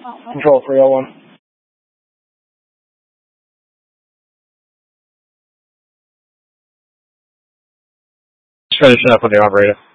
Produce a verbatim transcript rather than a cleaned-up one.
Control three oh one. Just finishing up with the operator.